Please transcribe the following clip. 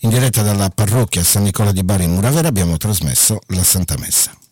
In diretta dalla parrocchia San Nicola di Bari in Muravera abbiamo trasmesso la Santa Messa.